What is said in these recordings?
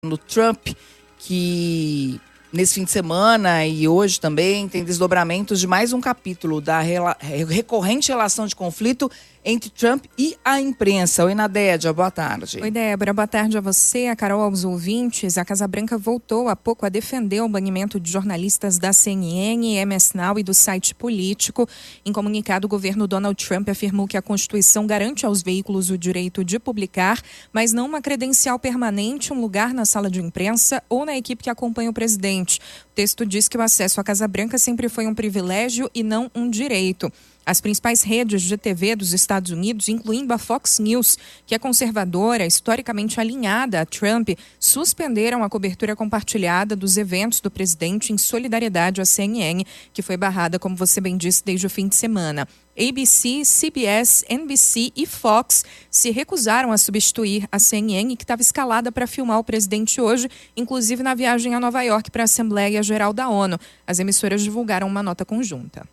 no Trump, que nesse fim de semana e hoje também tem desdobramentos de mais um capítulo da recorrente relação de conflito entre Trump e a imprensa. Oi, Nadédia, boa tarde. Oi, Débora, boa tarde a você, a Carol, aos ouvintes. A Casa Branca voltou há pouco a defender o banimento de jornalistas da CNN, MS Now e do site Político. Em comunicado, o governo Donald Trump afirmou que a Constituição garante aos veículos o direito de publicar, mas não uma credencial permanente, um lugar na sala de imprensa ou na equipe que acompanha o presidente. O texto diz que o acesso à Casa Branca sempre foi um privilégio e não um direito. As principais redes de TV dos Estados Unidos, incluindo a Fox News, que é conservadora, historicamente alinhada a Trump, suspenderam a cobertura compartilhada dos eventos do presidente em solidariedade à CNN, que foi barrada, como você bem disse, desde o fim de semana. ABC, CBS, NBC e Fox se recusaram a substituir a CNN, que estava escalada para filmar o presidente hoje, inclusive na viagem a Nova York para a Assembleia Geral da ONU. As emissoras divulgaram uma nota conjunta.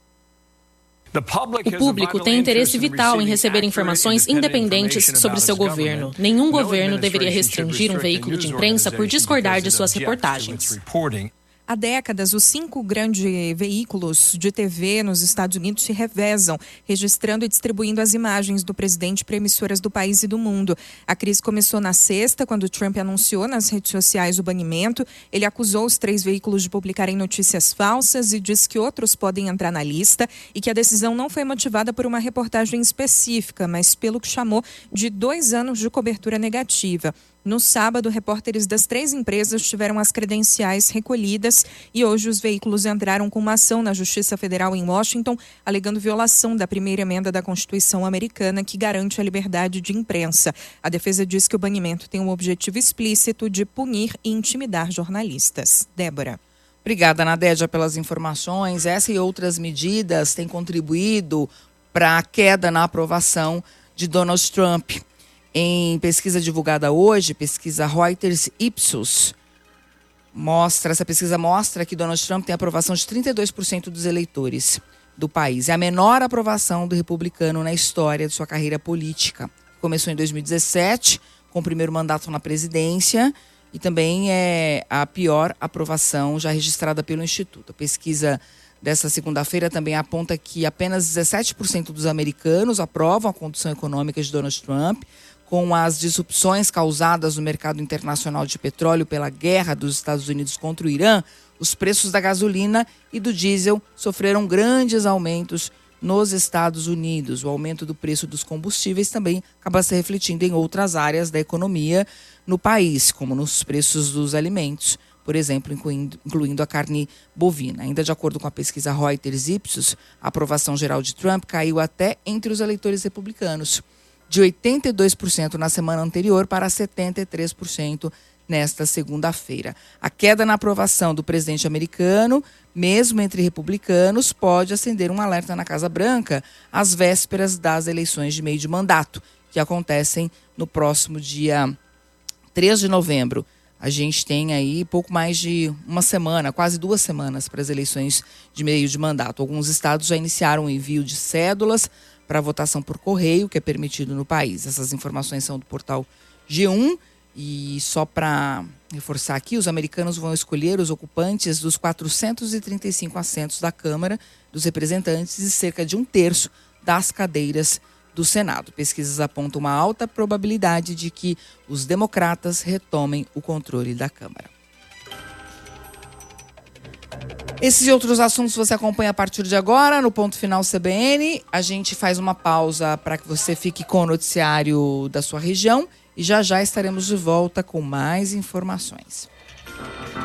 O público tem interesse vital em receber informações independentes sobre seu governo. Nenhum governo deveria restringir um veículo de imprensa por discordar de suas reportagens. Há décadas, os 5 grandes veículos de TV nos Estados Unidos se revezam, registrando e distribuindo as imagens do presidente para emissoras do país e do mundo. A crise começou na sexta, quando Trump anunciou nas redes sociais o banimento. Ele acusou os 3 veículos de publicarem notícias falsas e disse que outros podem entrar na lista e que a decisão não foi motivada por uma reportagem específica, mas pelo que chamou de 2 anos de cobertura negativa. No sábado, repórteres das 3 empresas tiveram as credenciais recolhidas e hoje os veículos entraram com uma ação na Justiça Federal em Washington, alegando violação da primeira emenda da Constituição americana que garante a liberdade de imprensa. A defesa diz que o banimento tem um objetivo explícito de punir e intimidar jornalistas. Débora. Obrigada, Nadédia, pelas informações. Essa e outras medidas têm contribuído para a queda na aprovação de Donald Trump. Em pesquisa divulgada hoje, pesquisa Reuters Ipsos, essa pesquisa mostra que Donald Trump tem aprovação de 32% dos eleitores do país. É a menor aprovação do republicano na história de sua carreira política. Começou em 2017, com o primeiro mandato na presidência, e também é a pior aprovação já registrada pelo Instituto. A pesquisa dessa segunda-feira também aponta que apenas 17% dos americanos aprovam a condução econômica de Donald Trump. Com as disrupções causadas no mercado internacional de petróleo pela guerra dos Estados Unidos contra o Irã, os preços da gasolina e do diesel sofreram grandes aumentos nos Estados Unidos. O aumento do preço dos combustíveis também acaba se refletindo em outras áreas da economia no país, como nos preços dos alimentos, por exemplo, incluindo a carne bovina. Ainda de acordo com a pesquisa Reuters Ipsos, a aprovação geral de Trump caiu até entre os eleitores republicanos, de 82% na semana anterior para 73% nesta segunda-feira. A queda na aprovação do presidente americano, mesmo entre republicanos, pode acender um alerta na Casa Branca às vésperas das eleições de meio de mandato, que acontecem no próximo dia 3 de novembro. A gente tem aí pouco mais de uma semana, quase 2 semanas para as eleições de meio de mandato. Alguns estados já iniciaram o envio de cédulas para votação por correio, que é permitido no país. Essas informações são do portal G1 e só para reforçar aqui, os americanos vão escolher os ocupantes dos 435 assentos da Câmara dos Representantes e cerca de 1/3 das cadeiras do Senado. Pesquisas apontam uma alta probabilidade de que os democratas retomem o controle da Câmara. Esses e outros assuntos você acompanha a partir de agora no Ponto Final CBN. A gente faz uma pausa para que você fique com o noticiário da sua região e já estaremos de volta com mais informações.